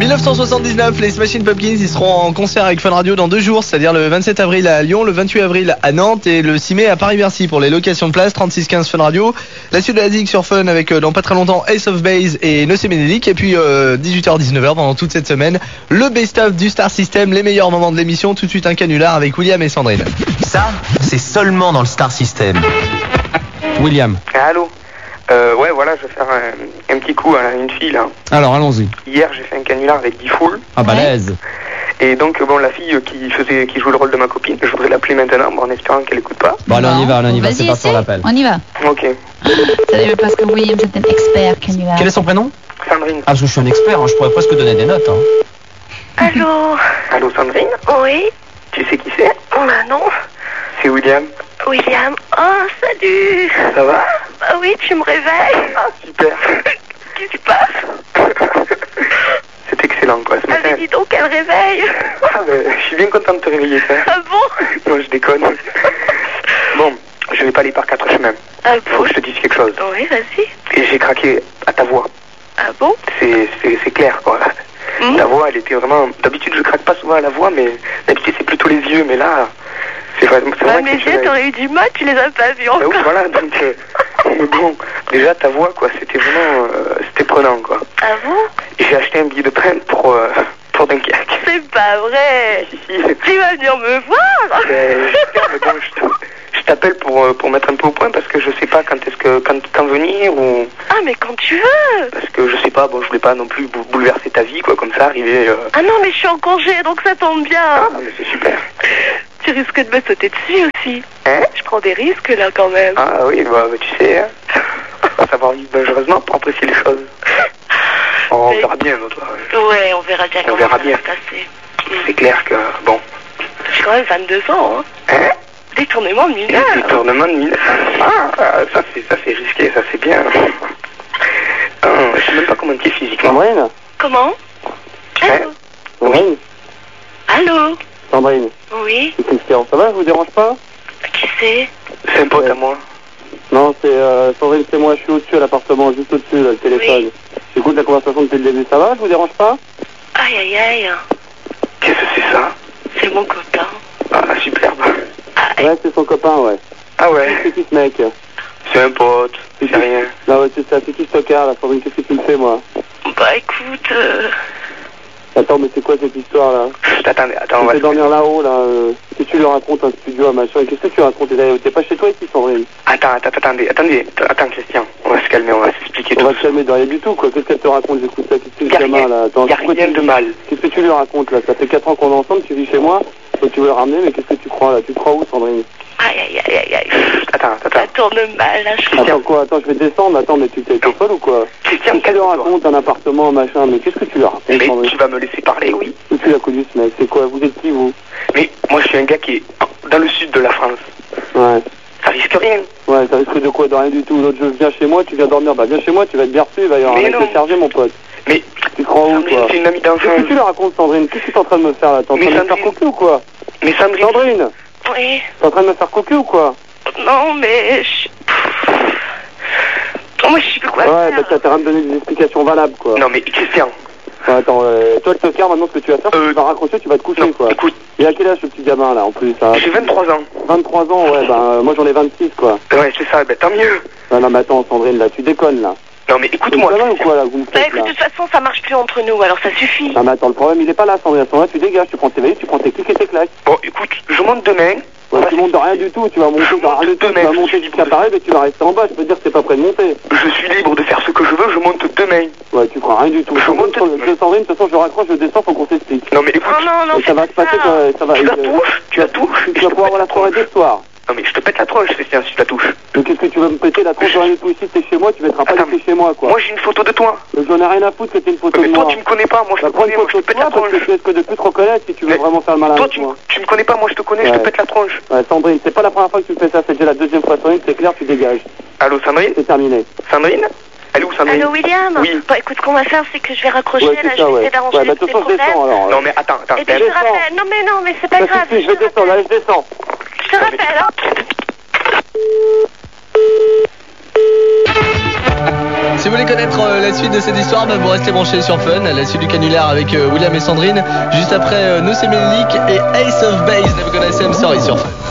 1979, les Smashing Pumpkins, ils seront en concert avec Fun Radio dans 2 jours, c'est-à-dire le 27 avril à Lyon, le 28 avril à Nantes et le 6 mai à Paris-Bercy pour les locations de place, 3615 Fun Radio. La suite de la Zig sur Fun avec dans pas très longtemps Ace of Base et Nocé Ménélique. Et puis 18h-19h pendant toute cette semaine, le best-of du Star System, les meilleurs moments de l'émission. Tout de suite un canular avec William et Sandrine. Ça, c'est seulement dans le Star System. William. Allô. Ouais, voilà, je vais faire un petit coup à une fille là. Alors, allons-y. Hier, j'ai fait un canular avec Diffoul. Ah, balèze. Et donc, bon, la fille qui joue le rôle de ma copine, je voudrais l'appeler maintenant, en espérant qu'elle écoute pas. Bon, allez, on y va, c'est pas sur l'appel. On y va. Ok. C'est parce que William, c'est un expert canular. Quel est son prénom? Sandrine. Ah, je suis un expert, hein, je pourrais presque donner des notes. Hein. Allô. Allô, Sandrine? Oui. Tu sais qui c'est? Bah non. C'est William. William. Oh, salut. Ça va? Bah oui, tu me réveilles. Ah, super. Qu'est-ce qui se passe? C'est excellent, quoi, ce matin. Ah, mais dis donc, quel réveil. Ah, ben, je suis bien content de te réveiller, ça. Ah bon? Non, je déconne. Bon, je vais pas aller par 4 chemins. Ah Faut bon? que je te dise quelque chose. Oui, vas-y. Et j'ai craqué à ta voix. Ah bon? C'est clair, quoi. Ta voix, elle était vraiment... D'habitude, je craque pas souvent à la voix, mais d'habitude, c'est plutôt les yeux. Mais là, c'est vraiment... Bah, mes yeux, t'aurais eu du mal, tu les as pas vus encore. Bah oui, voilà, donc... mais bon, déjà, ta voix, quoi, c'était vraiment... c'était prenant, quoi. Ah bon? Et j'ai acheté un billet de train pour Dunkerque. C'est pas vrai. Si. Tu vas venir me voir. J'espère, mais bon, je t'appelle pour mettre un peu au point parce que je sais pas quand venir ou... Ah, mais quand tu veux. Parce que je sais pas, bon, je voulais pas non plus bouleverser ta vie, quoi, comme ça, arriver... Ah non, mais je suis en congé, donc ça tombe bien. Ah, mais c'est super. Tu risques de me sauter dessus aussi. Hein? Je prends des risques, là, quand même. Ah oui, bah tu sais, hein. Faut savoir vivre dangereusement pour apprécier les choses. On verra bien, l'autre. Ouais, on verra bien comment ça va se passer. C'est clair que, bon... J'ai quand même 22 ans, hein. Hein? Détournement de mineur. Détournement de mineur. Ah, ça c'est risqué, ça c'est bien. Je sais même pas comment tu es physiquement. Sandrine? Comment? Allô? Sandrine? Allô? Sandrine? Oui? C'est Christian. Ça va, je vous dérange pas? Qui c'est? C'est un pote à moi. Non, c'est Sandrine, c'est moi, je suis au-dessus à l'appartement, juste au-dessus, là, le téléphone. Oui. J'écoute la conversation depuis le début, ça va, je vous dérange pas? Aïe, aïe, aïe. Qu'est-ce que c'est ça? C'est mon copain. Ah, superbe. Aïe. Ouais, c'est son copain, ouais. Ah ouais? C'est qui ce mec? C'est un pote, c'est rien. Non, ouais, c'est ça, c'est qui ce tocard, là, Sandrine, qu'est-ce que tu me fais, moi? Bah écoute, Attends, mais c'est quoi cette histoire, là? Attends, on Tu va... fais dormir là-haut, là, qu'est-ce que tu lui racontes, un studio, un machin, qu'est-ce que tu racontes? T'es pas chez toi ici, Sandrine? Attends, Christian, on va se calmer, on va s'expliquer On tout. va se calmer de rien du tout, quoi. Qu'est-ce qu'elle te raconte? J'écoute ça, qu'est-ce que Y'a le gamin, là? Attends, y a rien de mal. Qu'est-ce que tu lui racontes, là? Ça fait 4 ans qu'on est ensemble, tu vis chez moi, toi tu veux le ramener, mais qu'est-ce que tu crois, là? Tu crois où, Sandrine? aïe, aïe, aïe, aïe, aïe. Attends. Ça tourne mal, là, je Attends, quoi? Attends, je vais descendre, attends, mais tu t'es folle ou quoi? Christian, Qu'est-ce que tu lui racontes, un appartement, machin, mais qu'est-ce que tu lui racontes, Mais Sandrine? tu vas me laisser parler, oui. Où tu l'as connu, ce mec? C'est quoi? Vous êtes qui, vous? Mais moi, je suis un gars qui est dans le sud de la France. Ouais. Ça risque rien. Ouais, ça risque de quoi? De rien du tout. L'autre, je viens chez moi, tu viens dormir. Bah, viens chez moi, tu vas être bien reçu, il va y avoir un Mais mec non. de chargé, mon pote. Mais Tu crois où, Sandrine, toi? c'est une amie Qu'est-ce d'enfance. que tu lui racontes, Sandrine? Qu'est-ce que tu es en train de me faire, là? T'es en train Mais de me faire Sandrine- cocu ou quoi? Mais Sandrine... Sandrine! Oui. T'es en train de me faire cocu ou quoi? Non, mais moi, je sais plus quoi Ouais, faire. bah t'as rien de donner des explications valables, quoi. Non, mais Christian, Ouais, attends, toi, le tocard, maintenant, ce que tu vas faire, c'est que tu vas raccrocher, tu vas te coucher, non, quoi. écoute, Et à quel âge, ce petit gamin, là, en plus, là? j'ai 23 ans. 23 ans, ouais, bah, moi, j'en ai 26, quoi. Ouais, c'est ça, ben tant mieux. Non, mais attends, Sandrine, là, tu déconnes, là. Non, mais Vous écoute-moi. êtes ou quoi, là, vous me Bah faites, écoute, là? de toute façon, ça marche plus entre nous, alors ça suffit. Non, mais attends, le problème, il est pas là, Sandrine. À ce moment-là, tu dégages, tu prends tes valises, tu prends tes clics et tes claques. Bon, écoute, je monte demain. Ouais, tu montes de rien du tout, tu vas monter de rien du tout, tu vas monter jusqu'à Paris, mais tu vas rester en bas, je peux te dire que t'es pas prêt de monter. Je suis libre de faire ce que je veux, je monte demain. Ouais, tu feras rien du tout. Je monte- Sandrine, de toute façon, je raccroche, je descends, faut qu'on s'explique. Non, mais écoute, Oh non, Et ça va se passer, ça va... tu la touches, tu la touches. Tu vas pouvoir avoir la soirée de ce soir. Non, mais je te pète la tronche, Christian, si tu la touches. Mais qu'est-ce que tu vas me péter la tronche de rien du tout ici, t'es chez moi, tu mettras pas Attends, laisser chez moi, quoi. Moi, j'ai une photo de toi. J'en ai rien à foutre que t'aies une photo Mais de toi, moi. tu me connais pas, moi, je Bah, te prends une connais, moi, je photo te de pète la toi, parce tronche. que tu risques de plus te reconnaître si tu veux Mais vraiment faire le malin Toi, avec moi. tu me connais pas, moi, je te connais, je Ouais. te pète la tronche. Ouais, Sandrine, c'est pas la première fois que tu fais ça, c'est déjà la deuxième fois, Sandrine, c'est clair, tu dégages. Allô, Sandrine? C'est terminé. Sandrine? Elle est où, Sandrine? Allô, William? Oui. Bon, écoute, ce qu'on va faire, c'est que je vais raccrocher, Ouais, là, c'est je ça, vais ouais. essayer d'arranger Ouais, bah, les de toute façon, je problèmes. descends, alors. Non, mais attends. Et puis je te descends. rappelle. Non, mais c'est pas Ça grave. suffit, je descends, là, je descends. Je te rappelle, hein. Si vous voulez connaître la suite de cette histoire, vous restez branchés sur Fun. La suite du canular avec William et Sandrine. Juste après Nosé Melik et Ace of Base. Never Gonna Say I'm Sorry sur Fun.